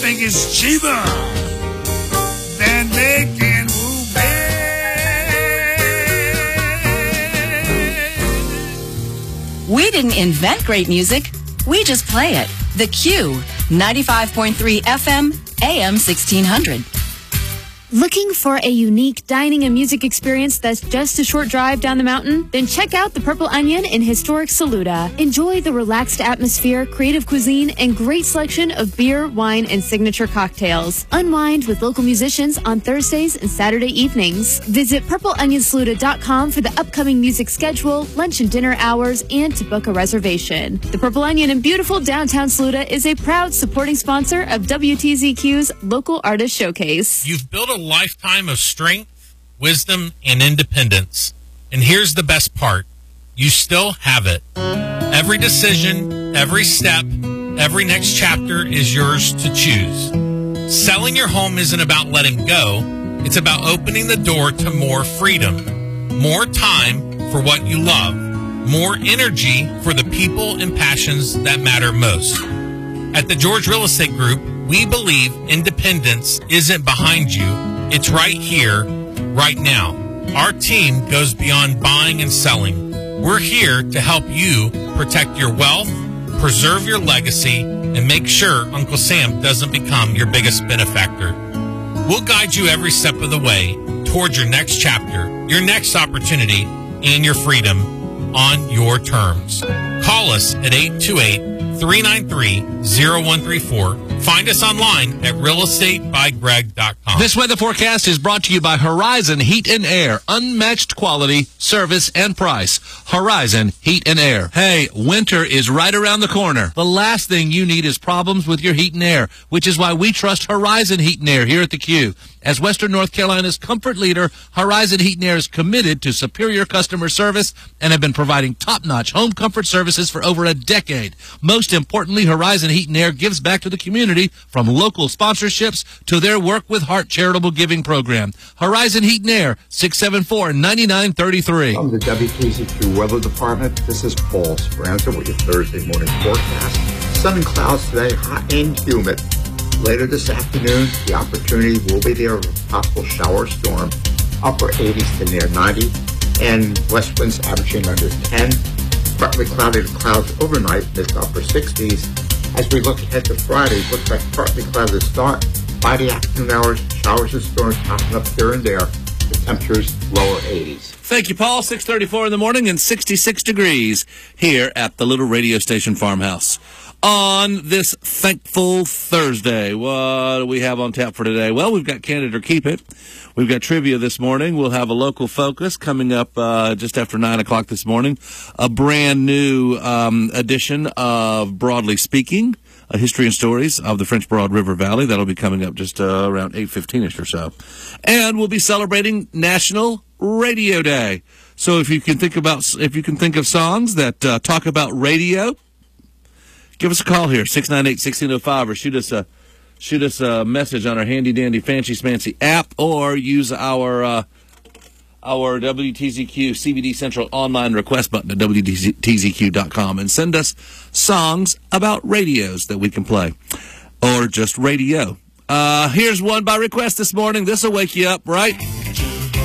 think it's cheaper than making We didn't invent great music. We just play it. The Q, 95.3 FM, AM 1600. Looking for a unique dining and music experience that's just a short drive down the mountain? Then check out the Purple Onion in historic Saluda. Enjoy the relaxed atmosphere, creative cuisine, and great selection of beer, wine, and signature cocktails. Unwind with local musicians on Thursdays and Saturday evenings. Visit purpleonionsaluda.com for the upcoming music schedule, lunch and dinner hours, and to book a reservation. The Purple Onion in beautiful downtown Saluda is a proud supporting sponsor of WTZQ's Local Artist Showcase. You've built a lifetime of strength, wisdom, and independence. And here's the best part. You still have it. Every decision, every step, every next chapter is yours to choose. Selling your home isn't about letting go. It's about opening the door to more freedom, more time for what you love, more energy for the people and passions that matter most. At the George Real Estate Group, we believe independence isn't behind you. It's right here, right now. Our team goes beyond buying and selling. We're here to help you protect your wealth, preserve your legacy, and make sure Uncle Sam doesn't become your biggest benefactor. We'll guide you every step of the way towards your next chapter, your next opportunity, and your freedom on your terms. Call us at 828-393-0134. Find us online at realestatebygreg.com. This weather forecast is brought to you by Horizon Heat and Air. Unmatched quality, service, and price. Horizon Heat and Air. Hey, winter is right around the corner. The last thing you need is problems with your heat and air, which is why we trust Horizon Heat and Air here at the Q. As Western North Carolina's comfort leader, Horizon Heat and Air is committed to superior customer service and have been providing top-notch home comfort services for over a decade. Most importantly, Horizon Heat and Air gives back to the community from local sponsorships to their Work with Heart charitable giving program. Horizon Heat and Air, 674-9933. From the WTZQ Weather Department, this is Paul Speranza with your Thursday morning forecast. Sun and clouds today, hot and humid. Later this afternoon, the opportunity will be there of a possible shower storm, upper 80s to near 90, and west winds averaging under 10. Partly cloudy to clouds overnight, mid to upper 60s. As we look ahead to Friday, looks like partly cloudy to start. By the afternoon hours, showers and storms popping up here and there. The temperatures lower 80s. Thank you, Paul. 6:34 in the morning and 66 degrees here at the little radio station farmhouse. On this thankful Thursday, what do we have on tap for today? Well, we've got Candid or Keep It. We've got trivia this morning. We'll have a local focus coming up just after 9 o'clock this morning. A brand new edition of Broadly Speaking, a history and stories of the French Broad River Valley. That'll be coming up just around 8:15ish or so. And we'll be celebrating National Radio Day. So if you can think of songs that talk about radio, give us a call here, 698-1605, or shoot us a message on our handy dandy fancy smancy app, or use our WTZQ CBD Central online request button at WTZQ.com and send us songs about radios that we can play, or just radio. Here's one by request this morning. This will wake you up, right?